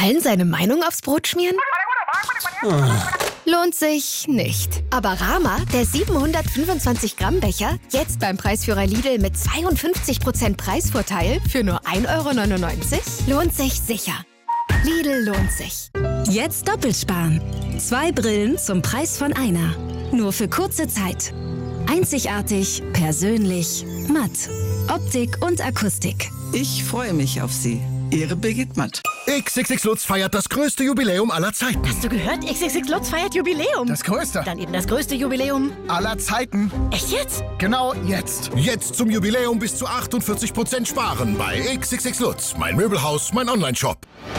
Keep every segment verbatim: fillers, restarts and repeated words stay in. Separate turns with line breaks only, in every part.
Allen seine Meinung aufs Brot schmieren? Lohnt sich nicht. Aber Rama, der siebenhundertfünfundzwanzig Gramm Becher, jetzt beim Preisführer Lidl mit zweiundfünfzig Prozent Preisvorteil für nur ein Euro neunundneunzig, lohnt sich sicher. Lidl lohnt sich.
Jetzt doppelt sparen. Zwei Brillen zum Preis von einer. Nur für kurze Zeit. Einzigartig, persönlich, matt. Optik und Akustik.
Ich freue mich auf Sie. Ihre Birgit Matt.
X X X Lutz feiert das größte Jubiläum aller Zeiten.
Hast du gehört? X X X Lutz feiert Jubiläum.
Das größte.
Dann eben das größte Jubiläum
aller Zeiten.
Echt jetzt?
Genau jetzt. Jetzt zum Jubiläum bis zu achtundvierzig Prozent sparen bei X X X Lutz. Mein Möbelhaus, mein Onlineshop.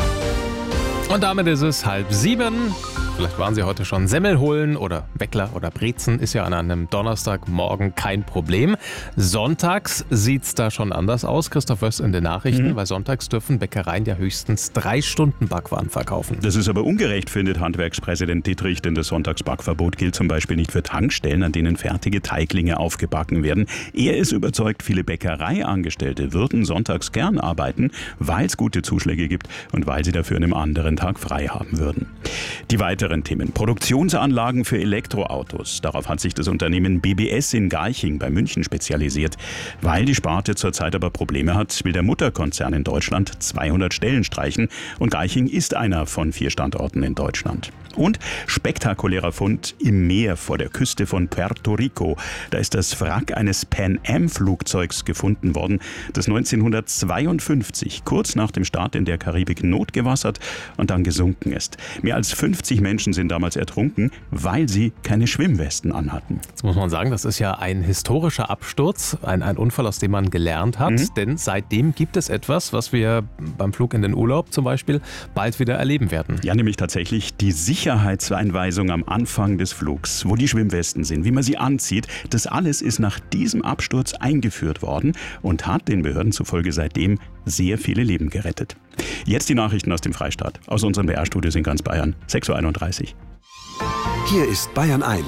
Und damit ist es halb sieben. Vielleicht waren Sie heute schon Semmel holen oder Weckler oder Brezen. Ist ja an einem Donnerstagmorgen kein Problem. Sonntags sieht es da schon anders aus. Christoph Wöst in den Nachrichten, mhm. weil sonntags dürfen Bäckereien ja höchstens drei Stunden Backwaren verkaufen.
Das ist aber ungerecht, findet Handwerkspräsident Dietrich, denn das Sonntagsbackverbot gilt zum Beispiel nicht für Tankstellen, an denen fertige Teiglinge aufgebacken werden. Er ist überzeugt, viele Bäckereiangestellte würden sonntags gern arbeiten, weil es gute Zuschläge gibt und weil sie dafür an einem anderen Tag frei haben würden. Die weiteren Themen. Produktionsanlagen für Elektroautos. Darauf hat sich das Unternehmen B B S in Garching bei München spezialisiert. Weil die Sparte zurzeit aber Probleme hat, will der Mutterkonzern in Deutschland zweihundert Stellen streichen. Und Garching ist einer von vier Standorten in Deutschland. Und spektakulärer Fund im Meer vor der Küste von Puerto Rico. Da ist das Wrack eines Pan-Am-Flugzeugs gefunden worden, das neunzehnhundertzweiundfünfzig, kurz nach dem Start in der Karibik, notgewassert und dann gesunken ist. Mehr als fünfzig Menschen sind damals ertrunken, weil sie keine Schwimmwesten anhatten.
Jetzt muss man sagen, das ist ja ein historischer Absturz, ein, ein Unfall, aus dem man gelernt hat. Mhm. Denn seitdem gibt es etwas, was wir beim Flug in den Urlaub zum Beispiel bald wieder erleben werden.
Ja, nämlich tatsächlich die Sicherheitseinweisung am Anfang des Flugs, wo die Schwimmwesten sind, wie man sie anzieht. Das alles ist nach diesem Absturz eingeführt worden und hat den Behörden zufolge seitdem sehr viele Leben gerettet. Jetzt die Nachrichten aus dem Freistaat, aus unserem B R-Studios in ganz Bayern, sechs Uhr einunddreißig.
Hier ist Bayern eins.